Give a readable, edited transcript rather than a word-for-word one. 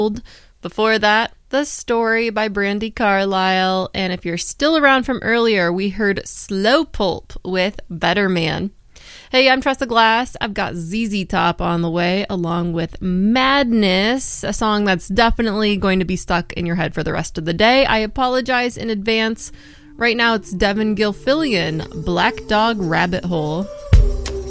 Before that, The Story by Brandi Carlile. And if you're still around from earlier, we heard Slow Pulp with Better Man. Hey, I'm Tressa Glass. I've got ZZ Top on the way, along with Madness, a song that's definitely going to be stuck in your head for the rest of the day. I apologize in advance. Right now, it's Devin Gilfillian, Black Dog Rabbit Hole.